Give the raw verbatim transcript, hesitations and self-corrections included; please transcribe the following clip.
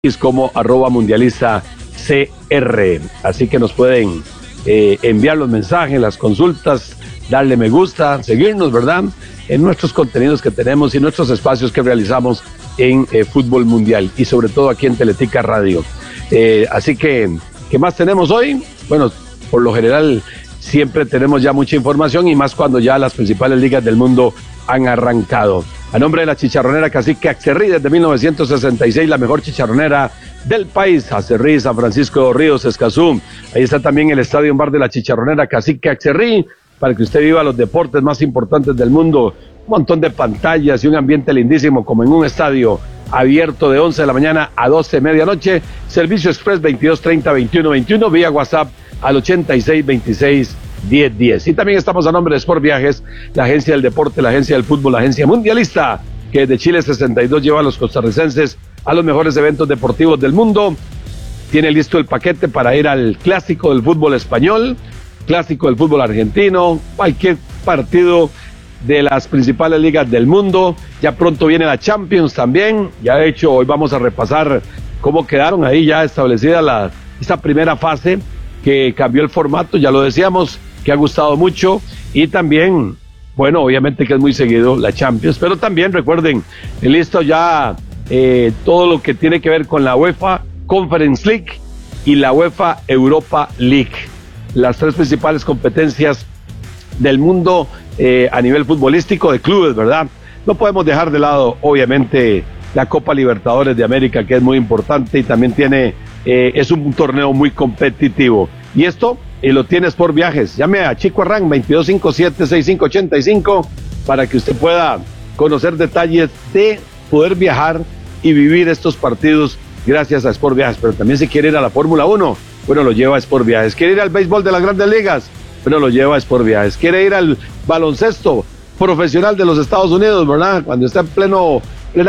como arroba mundialista C R. Así que nos pueden eh, enviar los mensajes, las consultas, darle me gusta, seguirnos, ¿verdad? En nuestros contenidos que tenemos y nuestros espacios que realizamos en eh, Fútbol Mundial y sobre todo aquí en Teletica Radio. Eh, así que, ¿qué más tenemos hoy? Bueno, por lo general siempre tenemos ya mucha información y más cuando ya las principales ligas del mundo han arrancado. A nombre de la chicharronera Cacique Acerrí, desde mil novecientos sesenta y seis, la mejor chicharronera del país, Acerrí, San Francisco de Ríos, Escazú. Ahí está también el estadio bar de la chicharronera Cacique Acerrí, para que usted viva los deportes más importantes del mundo. Un montón de pantallas y un ambiente lindísimo, como en un estadio abierto de once de la mañana a doce de medianoche. Servicio Express veintidós treinta veintiuno veintiuno, vía WhatsApp al ochenta y seis veintiséis diez diez. Y también estamos a nombre de Sport Viajes, la agencia del deporte, la agencia del fútbol, la agencia mundialista, que desde Chile sesenta y dos lleva a los costarricenses a los mejores eventos deportivos del mundo. Tiene listo el paquete para ir al clásico del fútbol español, clásico del fútbol argentino, cualquier partido de las principales ligas del mundo. Ya pronto viene la Champions también. Ya de hecho hoy vamos a repasar cómo quedaron ahí ya establecida la, esta primera fase, que cambió el formato, ya lo decíamos, que ha gustado mucho. Y también, bueno, obviamente que es muy seguido la Champions, pero también recuerden, listo ya eh, todo lo que tiene que ver con la UEFA Conference League y la UEFA Europa League, las tres principales competencias del mundo eh, a nivel futbolístico de clubes, ¿verdad? No podemos dejar de lado, obviamente, la Copa Libertadores de América, que es muy importante y también tiene, eh, es un torneo muy competitivo. Y esto eh, lo tiene Sport Viajes. Llame a Chico Arran, veintidós cincuenta y siete, sesenta y cinco ochenta y cinco, para que usted pueda conocer detalles de poder viajar y vivir estos partidos gracias a Sport Viajes. Pero también si quiere ir a la Fórmula uno, bueno, lo lleva a Sport Viajes. Quiere ir al béisbol de las Grandes Ligas, bueno, lo lleva a Sport Viajes. Quiere ir al baloncesto profesional de los Estados Unidos, ¿verdad? Cuando está en pleno, plena